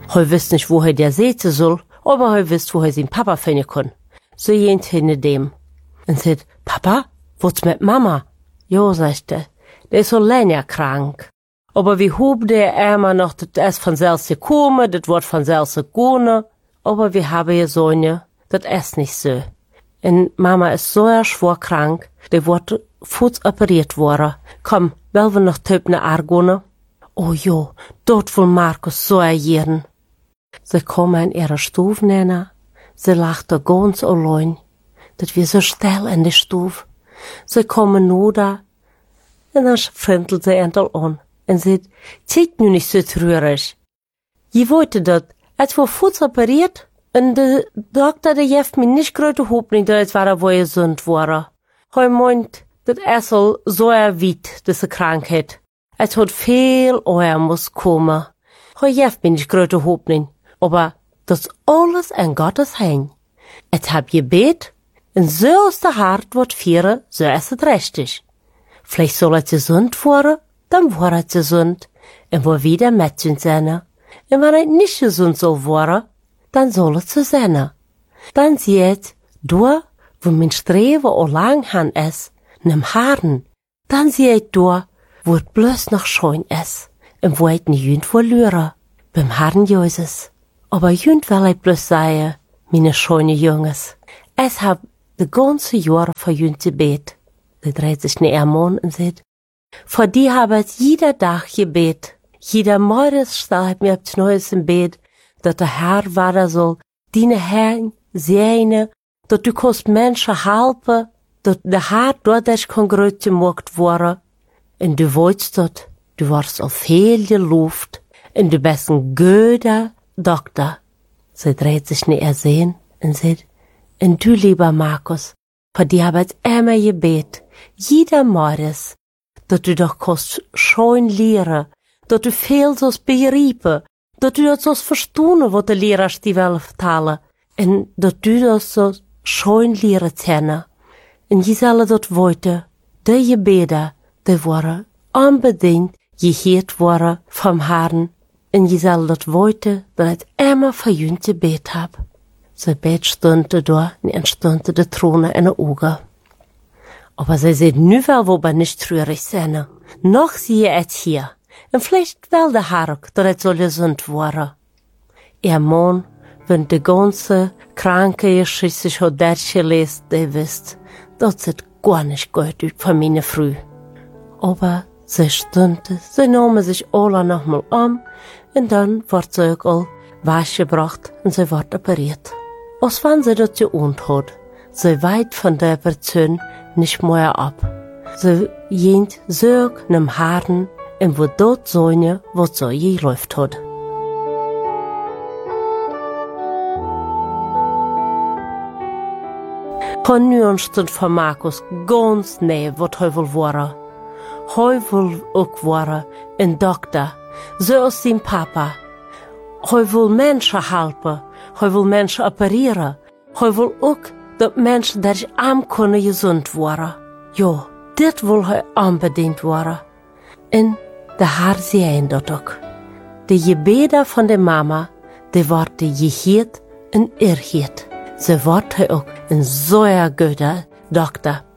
Hij wist nicht, wo der sitzen soll, aber hij wist, wo sein Papa finden kann. So jent hinter dem. Und sagt, Papa, was mit Mama? Jo, sagt er, der ist so länger krank. Aber wie hob der immer noch, das ist von selbst gekommen, das wird von selbst gegangen. Aber wir haben ja Sonne, das ist nicht so. Und Mama ist so schwer krank, der wird Fuß operiert worden. Komm, wollen wir noch Typ nach Argone? Oh jo, dort will Markus so erjieren. Sie kommen in ihre Stube nennen, sie lachte ganz allein. Das wir so still in der Stube. Sie kommen nur da, und dann frindelt sie endlich an und sagt, seid nu nicht so traurig. Je wollte das, als wir Fuß operiert, und der Doktor, der jeft mir nicht große Hoffnung, dass war, wo gesund war. Er meint, das ist so weit, diese Krankheit. Es hat viel Euer muss kommen. Er jeft mir nicht große Hoffnung. Aber das alles in Gottes Hand. Es hab gebet, und so ist der Hart wird führen, so ist es richtig. Vielleicht soll es gesund werden, dann war es gesund, und wo wieder mit sein. Und wenn es nicht gesund soll werden, dann soll es so sein. Dann sieht, da, wo mein Streben auch lang han ist, nem Haaren, dann sieht da, wo es bloß noch schön ist, und wo es nicht jünd verlieren, beim Herrn Jesus. Aber jünd will ich bloß sagen, meine schöne Jungs, es hab de ganze Jahre für jünd gebet. Der dreht sich ne Mann und sagt, für die hab ich jeder Tag gebet. Jeder Morgen steht mir aufs Neues im Bett, dass der Herr wahr soll, deine Herren sehne, dass du kannst Menschen helfen, dass der Herr dadurch kann groß gemacht werden. Und du weißt dort, du warst auf viel gelobt, und du bist ein guter Doktor. Sie dreht sich nicht ersehen und sagt, und du, lieber Markus, für die hab ich immer gebet, jeder Morgen, dass du doch kannst schön lehren, dass du viel sollst begreifen, dass du das sollst verstehen, was der Lehrer dir will vertellen, und dass du das so schön lehren können. Und je soll das weiter, die Gebete, die waren unbedingt gehört worden vom Herrn, und je soll das weiter, dass ich immer für jünd gebet hab. Sie bet stunde da, und entstünde die Throne in den Augen. Aber sie sieht nu wel, wo wir nicht traurig sind. Noch siehe es hier. Und vielleicht will der Herr, dass es soll gesund werden. Ihr Mann, wenn die ganze kranke Geschichte sich hat durchgelesen, der wisst, das sieht gar nicht gut aus von meiner Früh. Aber sie stunde, sie nahmen sich alle nochmal und dann wird sie auch wasch gebracht und sie wird operiert. Als wenn sie das geohnt hat, sie weit von der Person nicht mehr ab. Sie jent so nem Haaren, und wo dort Sonne, was so geläuft hat. Von nun stund von Markus ganz nahe, was er will werden. Er will auch werden ein Doktor, so als sein Papa. Er will Menschen helfen, er will Menschen operieren, er will auch, dass Menschen durch arm können gesund werden. Ja, das will er unbedingt werden. Und der Herr sehen das auch. Die Gebete von der Mama, die werden gehört und erhört. Sie wird auch ein so guter Doktor.